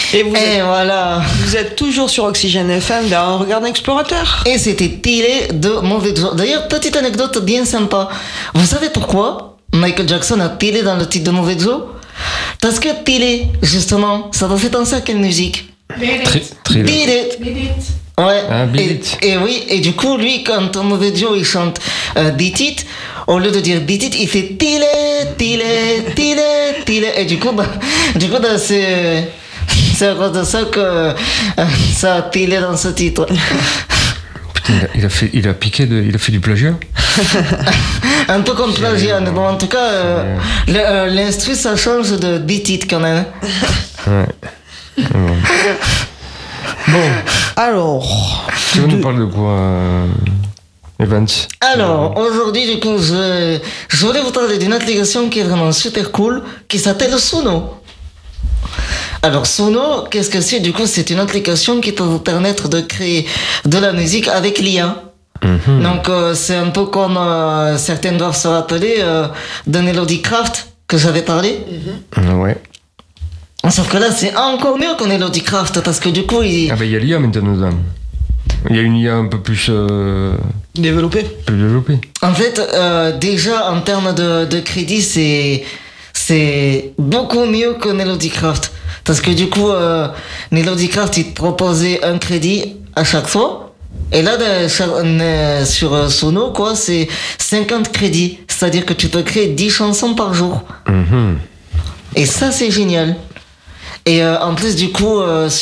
Et voilà. Vous êtes toujours sur Oxygène FM dans Regard Explorateur. Et c'était Télé de Mauvais Joe. D'ailleurs, petite anecdote bien sympa. Vous savez pourquoi Michael Jackson a Télé dans le titre de Mauvais Joe? Parce que Télé, justement, ça fait penser à quelle musique? Beat It. Ouais. Et oui, et du coup, lui, quand Mauvais Joe il chante Beat It, au lieu de dire Beat It, il fait Télé. Et du coup, c'est à cause de ça que ça a Télé dans ce titre. Putain, il a fait du plagiat. Un peu comme plagiat, mais bon, en tout cas, l'instru ça change de Beat It quand même. Ouais. Bon, alors. Tu veux nous parler de quoi, Evans? Alors, aujourd'hui, du coup, je voulais vous parler d'une application qui est vraiment super cool, qui s'appelle Suno. Alors, Suno, qu'est-ce que c'est? Du coup, c'est une application qui peut vous permettre de créer de la musique avec l'IA. Mm-hmm. Donc, c'est un peu comme certains doivent se rappeler de Melody Craft que j'avais parlé. Mm-hmm. Ouais. Sauf que là, c'est encore mieux qu'on Melody Craft parce que du coup, il y a l'IA maintenant dedans. Il y a une IA un peu plus développée. En fait, déjà en termes de crédit, c'est beaucoup mieux que Melody Craft. Parce que du coup, Melody Craft, il te proposait un crédit à chaque fois. Et là, sur Suno, quoi, c'est 50 crédits. C'est-à-dire que tu peux créer 10 chansons par jour. Mm-hmm. Et ça, c'est génial. Et en plus, du coup,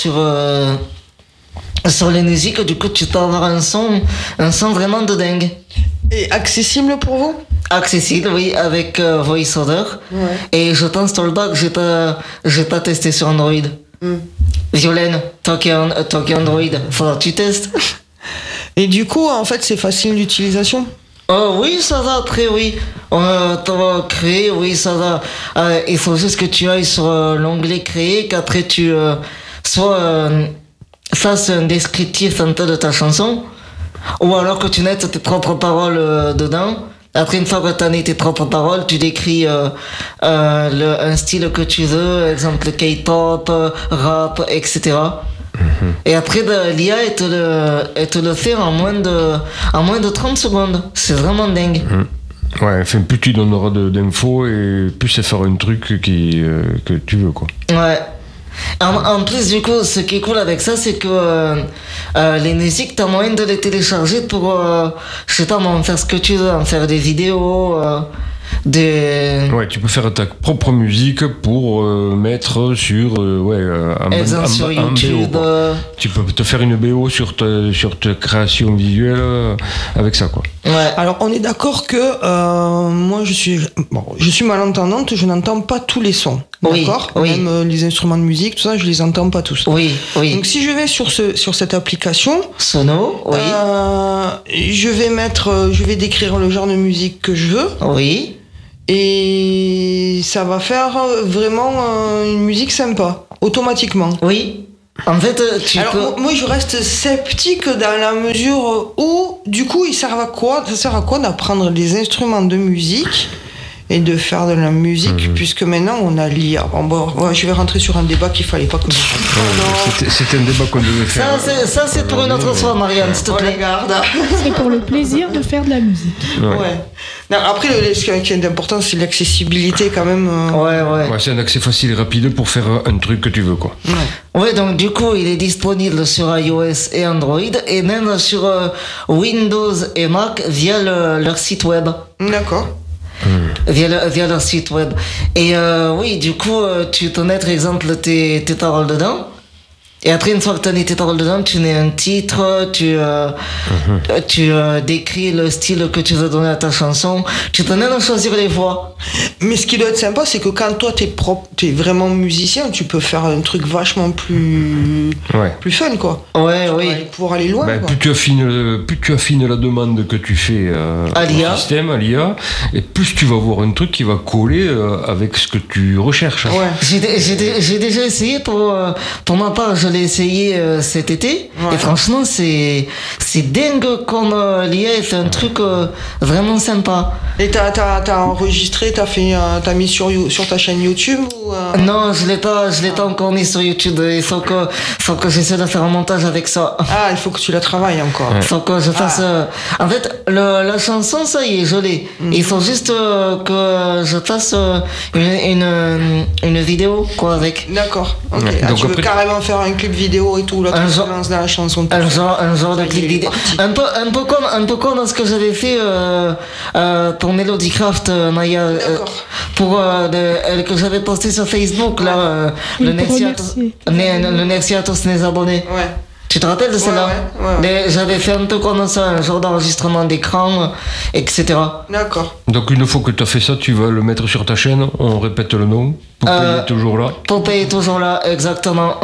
sur les musiques, du coup, tu peux avoir un son vraiment de dingue. Et accessible pour vous? Accessible, oui, avec VoiceOver. Ouais. Et je t'installe pas que j'ai pas testé sur Android. Violaine, toi qui Android, faudra que tu testes. Et du coup, en fait, c'est facile d'utilisation? Oui, ça va, après, oui. T'as créé, oui, ça va. Il faut juste que tu ailles sur l'onglet créer, qu'après tu fasses un descriptif un peu de ta chanson, ou alors que tu mettes tes propres paroles dedans. Après, une fois que tu as mis tes propres paroles, tu décris un style que tu veux, exemple K-pop, rap, etc. Et après, l'IA, elle te le fait en moins de 30 secondes. C'est vraiment dingue. Ouais, enfin, plus tu donneras d'infos et plus ça fera un truc que tu veux, quoi. Ouais. En plus, du coup, ce qui est cool avec ça, c'est que les musiques, t'as moyen de les télécharger pour, je sais pas, en faire ce que tu veux, en faire des vidéos, Ouais, tu peux faire ta propre musique pour mettre sur sur YouTube. BO, tu peux te faire une BO sur ta création visuelle avec ça, quoi. Ouais. Alors on est d'accord que moi je suis malentendante, je n'entends pas tous les sons. D'accord. Oui. Même les instruments de musique, tout ça, je les entends pas tous. Oui. Donc si je vais sur cette application Suno, oui. Je vais décrire le genre de musique que je veux. Oui. Et ça va faire vraiment une musique sympa, automatiquement. Oui. En fait, moi je reste sceptique dans la mesure où, du coup, ça sert à quoi d'apprendre des instruments de musique et de faire de la musique, puisque maintenant on a l'IA. Je vais rentrer sur un débat qu'il fallait pas que je fasse. C'était un débat qu'on devait faire. Ça c'est pour une autre fois, Marianne, s'il te plaît. C'est pour le plaisir de faire de la musique. Ouais. Non, après, ce qui est important, c'est l'accessibilité quand même. Ouais. C'est un accès facile et rapide pour faire un truc que tu veux, quoi. Ouais, donc du coup, il est disponible sur iOS et Android, et même sur Windows et Mac via leur site web. D'accord. Via leur site web. Et oui, du coup, tu peux mettre, exemple, tes paroles dedans. Et après, une fois que tu as mis tes paroles dedans, tu mets un titre, tu décris le style que tu veux donner à ta chanson. Tu peux même choisir les voix. Mais ce qui doit être sympa, c'est que quand toi, t'es vraiment musicien, tu peux faire un truc vachement plus fun, quoi. Ouais, oui. Pour aller loin, quoi. Plus tu affines la demande que tu fais au système, à l'IA, et plus tu vas avoir un truc qui va coller avec ce que tu recherches. Ouais. J'ai déjà essayé pour ma part, je l'ai essayé cet été. Et franchement, c'est dingue comme l'IA fait un truc vraiment sympa. Et t'as enregistré, t'as mis sur ta chaîne YouTube ou Non, je l'ai pas encore mis sur YouTube. Il faut que j'essaie de faire un montage avec ça. Ah, il faut que tu la travailles encore. Il faut que je fasse. En fait, la chanson, ça y est, je l'ai. Il faut juste que je fasse une vidéo quoi avec. D'accord. Okay. Donc tu veux carrément faire un clip vidéo et tout là, tu te lances dans la chanson. Un genre de clip vidéo. Un peu comme ce que j'avais fait pour Melodycraft, Maya, pour que j'avais posté sur Facebook là, le Merci à tous les abonnés. Ouais. Tu te rappelles de celle-là? Ouais. J'avais fait un peu comme ça, un genre d'enregistrement d'écran, etc. D'accord. Donc une fois que tu as fait ça, tu vas le mettre sur ta chaîne, on répète le nom, Popeye est toujours là. Popeye est toujours là, exactement.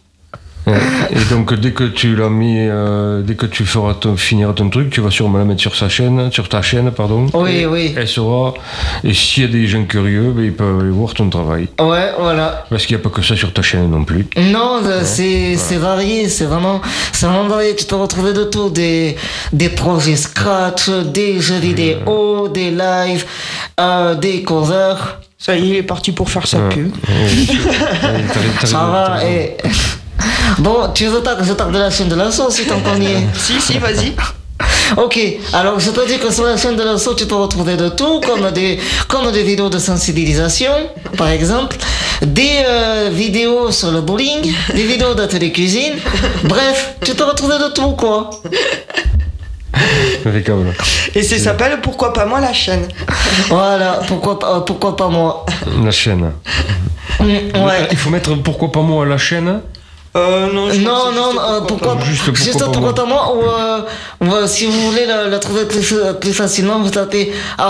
Et donc dès que tu l'as mis, dès que tu feras finir ton truc, tu vas sûrement la mettre sur ta chaîne, pardon. Oui. Elle sera. Et s'il y a des gens curieux, ils peuvent aller voir ton travail. Ouais, voilà. Parce qu'il n'y a pas que ça sur ta chaîne non plus. Non, c'est varié, c'est vraiment varié. Tu peux retrouver de tout, des projets scratch, des jeux vidéo, des lives, des covers. Ça y est, il est parti pour faire sa pub. Ça va. Bon, tu veux pas que je parle de la chaîne de l'assaut si t'en connais? Si, vas-y. Ok, alors je peux dire que sur la chaîne de l'assaut, tu peux retrouver de tout, comme des vidéos de sensibilisation, par exemple, des vidéos sur le bowling, des vidéos d'atelier cuisine, bref, tu peux retrouver de tout, quoi. Impeccable. Et ça s'appelle Pourquoi pas moi la chaîne. Voilà, pourquoi pas moi. La chaîne. Ouais. Il faut mettre Pourquoi pas moi la chaîne. Non, pourquoi pas moi ou si vous voulez la trouver plus facilement, vous tapez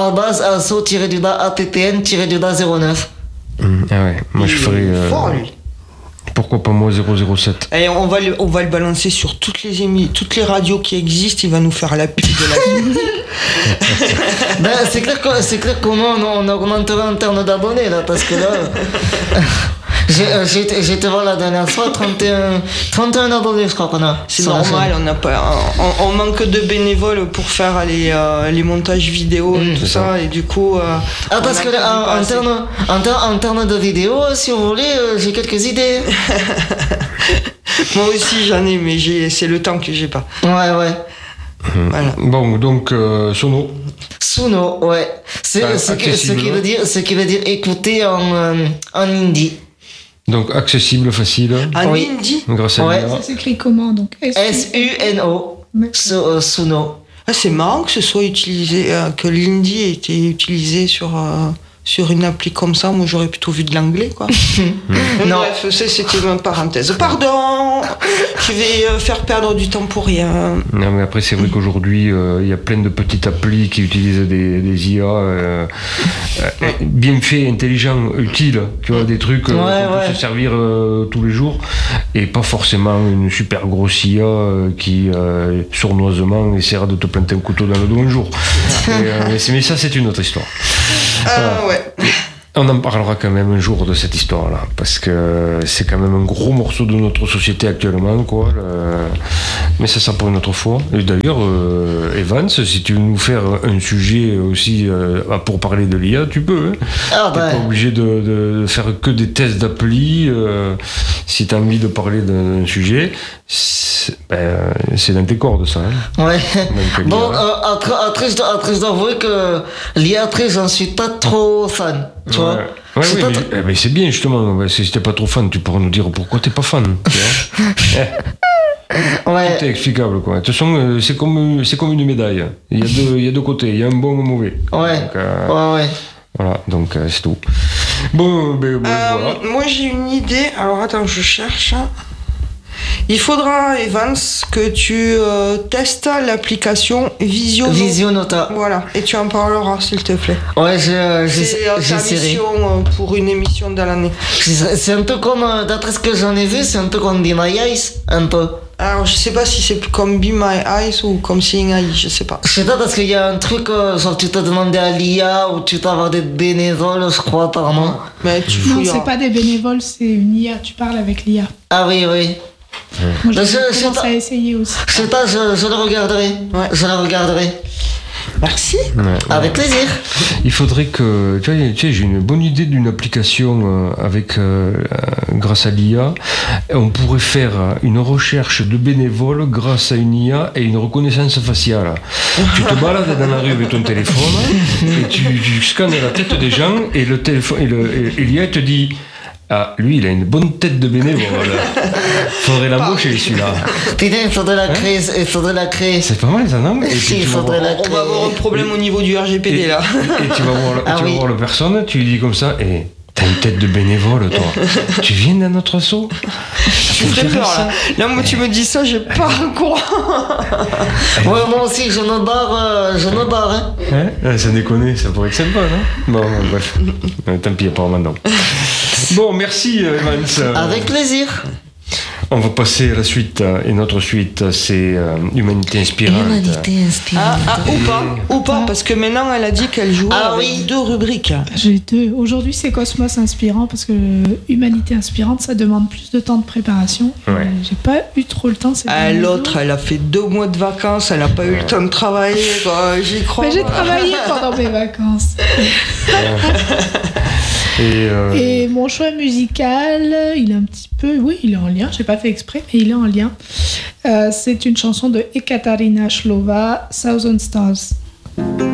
@asso-appn-09. Ah ouais, moi je ferai pourquoi pas moi 007. Et on va le balancer sur toutes les radios qui existent, il va nous faire la pub de la c'est clair comment on augmentera en termes d'abonnés là, parce que là j'ai été voir la dernière fois 31 abonnés, je crois qu'on a. C'est normal, on manque de bénévoles pour faire les montages vidéo et tout ça, et du coup parce que en termes de vidéo, si vous voulez, j'ai quelques idées. Moi aussi j'en ai, mais c'est le temps que j'ai pas. Ouais. Voilà. Bon, donc Suno, ouais. Ce qui veut dire écouter en hindi. Donc accessible, facile. En hindi. Grâce à l'IA. Ça s'écrit comment donc? SUNO. Suno. Ah, c'est marrant que ce soit utilisé, que l'hindi ait été utilisé sur une appli comme ça. Moi j'aurais plutôt vu de l'anglais quoi. Non. Bref, c'était une parenthèse. Pardon, je vais faire perdre du temps pour rien. Non mais après c'est vrai qu'aujourd'hui il y a plein de petites applis qui utilisent des IA bien faits, intelligents, utiles, tu vois, des trucs qu'on peut se servir tous les jours et pas forcément une super grosse IA qui sournoisement essaiera de te planter un couteau dans le dos un jour. Mais ça c'est une autre histoire. Ouais. On en parlera quand même un jour de cette histoire-là, parce que c'est quand même un gros morceau de notre société actuellement, quoi. Mais ça pour une autre fois. Et d'ailleurs, Evans, si tu veux nous faire un sujet aussi pour parler de l'IA, tu peux. Hein. T'es pas obligé de faire que des tests d'appli. Si t'as envie de parler d'un sujet, c'est dans tes cordes, ça. Hein. Ouais. Bon, après, je dois avouer que l'IA, après, j'en suis pas trop fan. Tu vois. Mais c'est bien justement. Si t'es pas trop fan, tu pourras nous dire pourquoi t'es pas fan. Tu vois. Tout est explicable quoi. De toute façon, c'est comme une médaille. Il y a deux côtés. Il y a un bon et un mauvais. Ouais. Donc, voilà. Donc c'est tout. Bon, voilà. Moi j'ai une idée. Alors attends, je cherche. Il faudra, Evans, que tu testes l'application Visionota. Voilà, et tu en parleras, s'il te plaît. Ouais, j'essaierai. C'est pour une émission de l'année. C'est un peu comme, d'après ce que j'en ai vu, c'est un peu comme Be My Eyes, un peu. Alors, je sais pas si c'est comme Be My Eyes ou comme Seeing Eye, je sais pas. Je sais pas, parce qu'il y a un truc, genre tu t'as demandé à l'IA ou tu peux avoir des bénévoles, je crois, apparemment. Mais non, c'est pas des bénévoles, c'est une IA, tu parles avec l'IA. Ah oui. Moi, j'ai Je commencé à essayer aussi. Je sais pas, je le regarderai. Ouais. Je la regarderai. Merci. Avec plaisir. Il faudrait que, tu sais, j'ai une bonne idée d'une application grâce à l'IA. On pourrait faire une recherche de bénévoles grâce à une IA et une reconnaissance faciale. Tu te balades dans la rue avec ton téléphone et tu scannes la tête des gens et le téléphone et l'IA te dit. Ah, lui, il a une bonne tête de bénévole. Faudrait l'embaucher, celui-là. Putain, il faudrait la créer. C'est pas mal, ça, non? Et puis, Si, il tu vas faudrait voir- la créer. On va avoir un problème au niveau du RGPD là. Et tu vas voir la personne, tu lui dis comme ça, et t'as une tête de bénévole, toi. Tu viens d'un autre assaut? Tu me fais peur là. Là, moi, tu me dis ça, j'ai pas un courant. Ouais, moi aussi, je me barre. Hein. Hein? Ça déconne, ça pourrait être sympa, non? Bon, bref. Tant pis, pas maintenant. Bon, merci, Evans. Avec plaisir. On va passer à la suite. Et notre suite, c'est Humanité inspirante. Humanité inspirante. Ou pas, parce que maintenant, elle a dit qu'elle jouait avec 2 rubriques. J'ai 2. Aujourd'hui, c'est Cosmos inspirant parce que Humanité inspirante, ça demande plus de temps de préparation. Ouais. J'ai pas eu trop le temps. L'autre, elle a fait 2 mois de vacances, elle n'a pas eu le temps de travailler, quoi. J'y crois. Mais j'ai travaillé pendant mes vacances. Et mon choix musical, il est un petit peu... Oui, il est en lien. J'ai pas fait exprès, mais il est en lien. C'est une chanson de Ekaterina Shlova, Thousand Stars.